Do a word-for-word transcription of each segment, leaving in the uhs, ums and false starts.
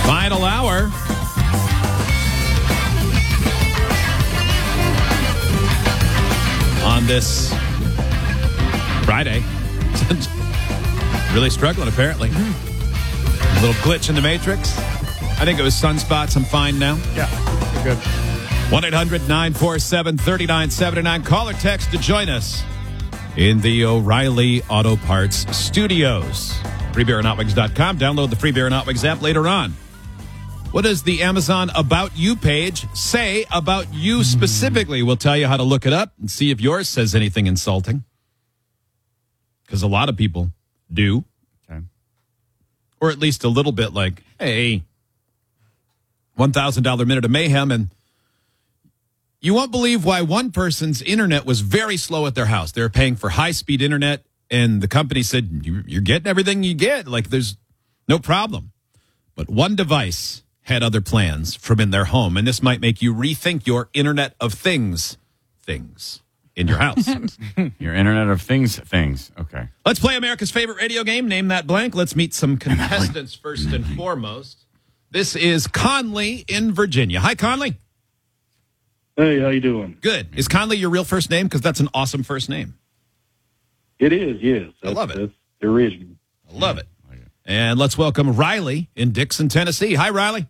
Final hour. On this Friday. Really struggling, apparently. A little glitch in the Matrix. I think it was sunspots. I'm fine now. Yeah, you're good. one eight hundred nine four seven three nine seven nine. Call or text to join us in the O'Reilly Auto Parts studios. free beer and hot wings dot com. Download the Free Beer and Hot Wings app later on. What does the Amazon About You page say about you specifically? We'll tell you how to look it up and see if yours says anything insulting. Because a lot of people do. Okay. Or at least a little bit like, hey, one thousand dollars minute of mayhem. And you won't believe why one person's internet was very slow at their house. They were paying for high-speed internet, and the company said, you're getting everything you get. Like, there's no problem. But one device had other plans from in their home, and this might make you rethink your Internet of Things things in your house. Your Internet of Things things. Okay. Let's play America's favorite radio game, Name That Blank. Let's meet some contestants first and foremost. This is Conley in Virginia. Hi, Conley. Hey, how you doing? Good. Is Conley your real first name? Because that's an awesome first name. It is, yes. I love it. That's the original. I love it. And let's welcome Riley in Dixon, Tennessee. Hi, Riley.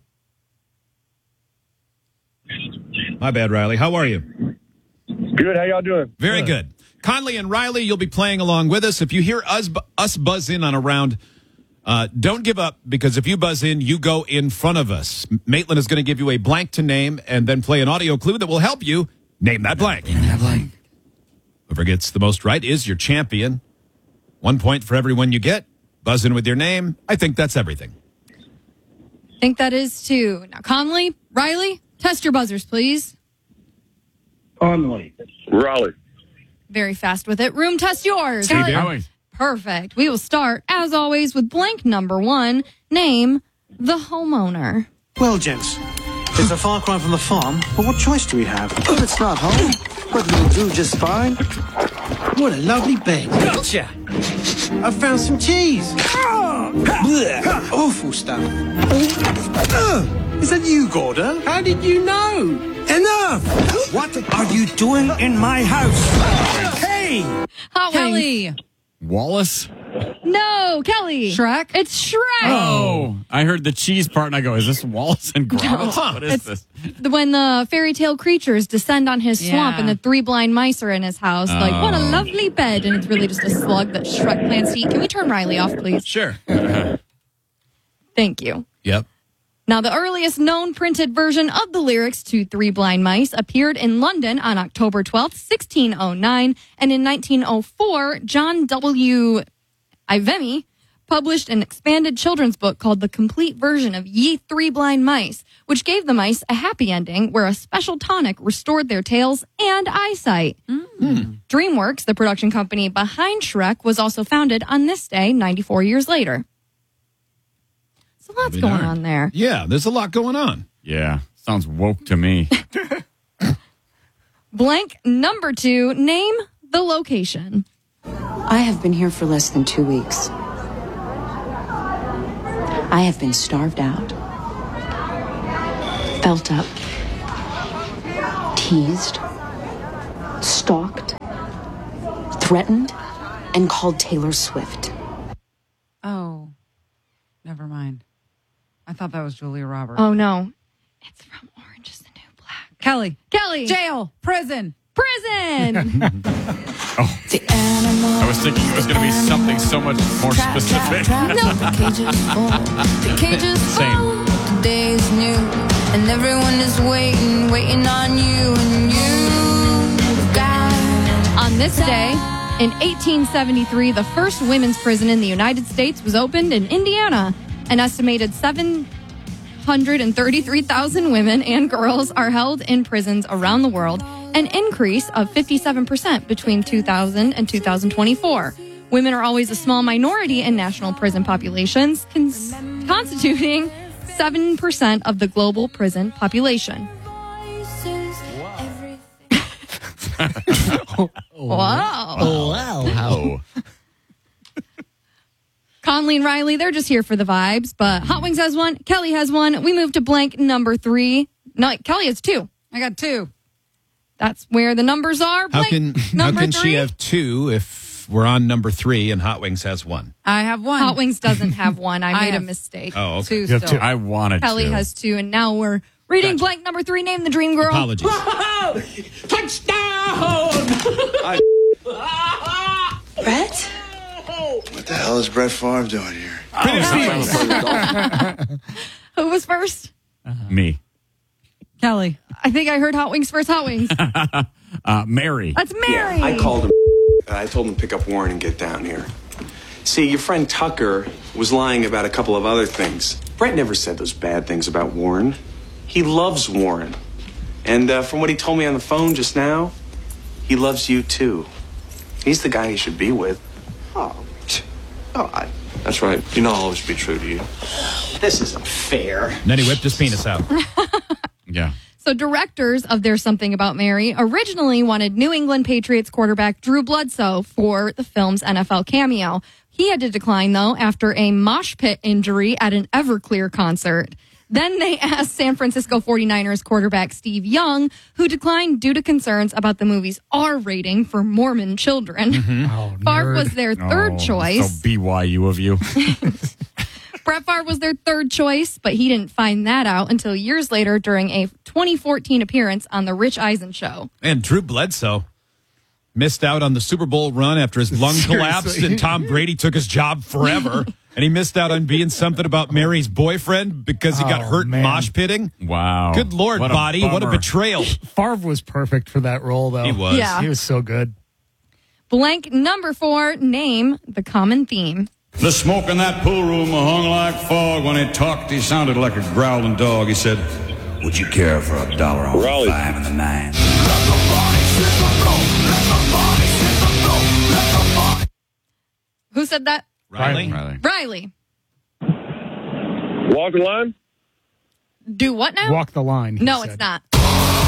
My bad, Riley. How are you? Good. How y'all doing? Very good. Conley and Riley, you'll be playing along with us. If you hear us, us buzz in on a round, uh, don't give up, because if you buzz in, you go in front of us. Maitland is going to give you a blank to name and then play an audio clue that will help you name that blank. Name that blank. Whoever gets the most right is your champion. One point for everyone you get. Buzz in with your name. I think that's everything. I think that is too. Now, Conley, Riley, test your buzzers, please. Conley. Raleigh. Very fast with it. Room test yours. Free beer. Always. Perfect. We will start, as always, with blank number one. Name the homeowner. Well, gents, it's a far cry from the farm, but what choice do we have? Well, it's not home, but it'll do just fine. What a lovely bed. Gotcha! I found some cheese. Blech, awful stuff. Uh, is that you, Gordon? How did you know? Enough! What are you doing in my house? Hey! Hot Kelly. Wallace? No, Kelly. Shrek? It's Shrek. Oh, I heard the cheese part and I go, is this Wallace and Gromit? No. What is It's this? the- When the fairy tale creatures descend on his swamp Yeah. and the three blind mice are in his house, like, what a Oh. lovely bed. And it's really just a slug that Shrek plans to eat. Can we turn Riley off, please? Sure. Thank you. Yep. Now, the earliest known printed version of the lyrics to Three Blind Mice appeared in London on October twelfth, sixteen oh nine, and in nineteen oh four, John W. Ivemy published an expanded children's book called The Complete Version of Ye Three Blind Mice, which gave the mice a happy ending where a special tonic restored their tails and eyesight. Mm. DreamWorks, the production company behind Shrek, was also founded on this day ninety-four years later. So lots Maybe going not. on there. Yeah, there's a lot going on. Yeah, sounds woke to me. Blank number two, name the location. I have been here for less than two weeks. I have been starved out, felt up, teased, stalked, threatened, and called Taylor Swift. Oh, never mind. I thought that was Julia Roberts. Oh, no. It's from Orange is the New Black. Kelly. Kelly. Jail. Prison. Prison. The animal. I was thinking it was going to be something so much more specific. The cages full. The cages Same. full. The day is new, and everyone is waiting, waiting on you, and you got. On this day, in eighteen seventy-three, the first women's prison in the United States was opened in Indiana. An estimated seven hundred thirty-three thousand women and girls are held in prisons around the world, an increase of fifty-seven percent between two thousand and two thousand twenty-four. Women are always a small minority in national prison populations, cons- constituting seven percent of the global prison population. Wow. Oh, wow. Oh. Conley and Riley, they're just here for the vibes. But Hot Wings has one. Kelly has one. We move to blank number three. No, Kelly has two. I got two. That's where the numbers are. How Blank can how number can three. she have two if we're on number three and Hot Wings has one? I have one. Hot Wings doesn't have one. I I made a have mistake. Oh, okay. Two You have still. two. I wanted Kelly to. has two, and now we're reading Gotcha. blank number three. Name the dream girl. Apologies. Brett? What the hell is Brett Favre doing here? Who was first? Me. Kelly. I think I heard Hot Wings first. Hot Wings. Uh, Mary. That's Mary. I called him. I told him to pick up Warren and get down here. See, your friend Tucker was lying about a couple of other things. Brett never said those bad things about Warren. He loves Warren. And uh, from what he told me on the phone just now, he loves you too. He's the guy he should be with. Oh, oh I, That's right. You know I'll always be true to you. This isn't fair. And then he whipped his penis out. Yeah. So directors of There's Something About Mary originally wanted New England Patriots quarterback Drew Bledsoe for the film's N F L cameo. He had to decline, though, after a mosh pit injury at an Everclear concert. Then they asked San Francisco forty-niners quarterback Steve Young, who declined due to concerns about the movie's R rating for Mormon children. Oh, Favre nerd. was their third Oh, choice. So B Y U of you. Brett Favre was their third choice, but he didn't find that out until years later during a twenty fourteen appearance on The Rich Eisen Show. And Drew Bledsoe missed out on the Super Bowl run after his lung Seriously. collapsed and Tom Brady took his job forever. And he missed out on being something about Mary's boyfriend because he got Oh, hurt man. mosh pitting. Wow. Good Lord, What a Body. What a bummer. betrayal. Favre was perfect for that role, though. He was. Yeah. He was so good. Blank number four, name the common theme. The smoke in that pool room hung like fog. When he talked, he sounded like a growling dog. He said, "Would you care for a dollar on Raleigh. the five and the nine?" Who said that? Riley? Riley. Riley. Walk the line? Do what now? Walk the line. he no, said. it's not.